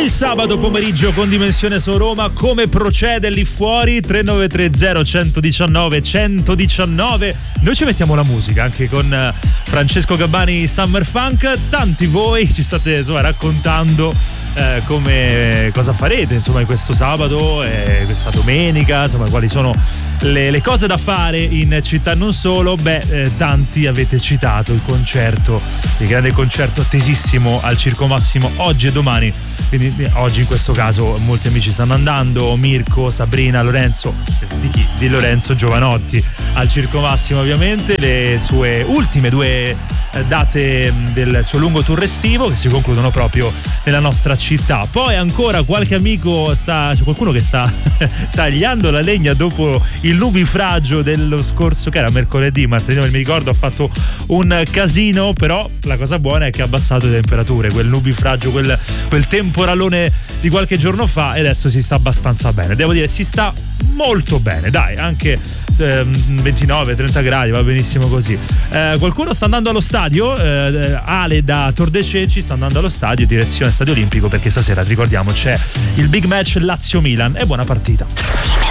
Il sabato pomeriggio con Dimensione su Roma, come procede lì fuori? 3930 119 119. Noi ci mettiamo la musica anche con Francesco Gabbani Summer Funk. Tanti voi ci state raccontando come cosa farete in questo sabato e questa domenica, quali sono le cose da fare in città, non solo. Tanti avete citato il concerto, il grande concerto attesissimo al Circo Massimo oggi e domani. Quindi oggi in questo caso molti amici stanno andando, Mirko, Sabrina, Lorenzo, di chi? Di Lorenzo Giovanotti al Circo Massimo, ovviamente le sue ultime due date del suo lungo tour estivo che si concludono proprio nella nostra città. Poi ancora qualche amico c'è qualcuno che sta tagliando la legna dopo il nubifragio dello scorso, che era mercoledì, martedì non mi ricordo, ha fatto un casino, però la cosa buona è che ha abbassato le temperature, quel nubifragio, quel temporalone di qualche giorno fa, e adesso si sta abbastanza bene, devo dire si sta molto bene, dai, anche 29-30 gradi va benissimo così. Qualcuno sta andando allo stadio, Ale da Tor de Ceci sta andando allo stadio, direzione Stadio Olimpico, perché stasera ricordiamo c'è il big match Lazio-Milan, e buona partita.